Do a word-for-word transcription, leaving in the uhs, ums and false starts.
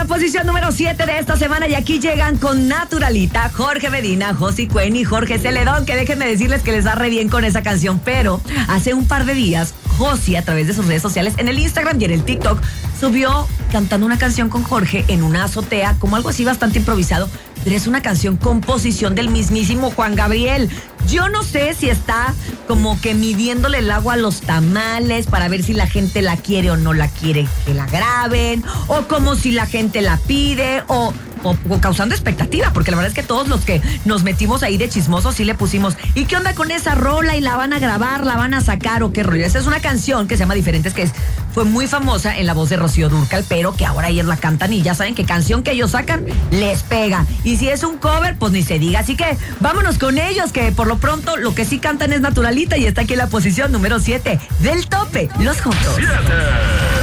la posición número siete de esta semana y aquí llegan con Naturalita, Jorge Medina, Josi Cuen y Jorge Celedón, que déjenme decirles que les da re bien con esa canción, pero hace un par de días Josi, a través de sus redes sociales, en el Instagram y en el TikTok, subió cantando una canción con Jorge en una azotea, como algo así bastante improvisado, pero es una canción composición del mismísimo Juan Gabriel. Yo no sé si está como que midiéndole el agua a los tamales para ver si la gente la quiere o no la quiere que la graben, o como si la gente la pide, o... O, o causando expectativa, porque la verdad es que todos los que nos metimos ahí de chismosos sí le pusimos, ¿y qué onda con esa rola? ¿Y la van a grabar? ¿La van a sacar? ¿O qué rollo? Esa es una canción que se llama Diferentes, que es, fue muy famosa en la voz de Rocío Dúrcal, pero que ahora ellos la cantan y ya saben que canción que ellos sacan les pega. Y si es un cover, pues ni se diga. Así que vámonos con ellos, que por lo pronto lo que sí cantan es Naturalita y está aquí en la posición número siete del tope, Los Jotos.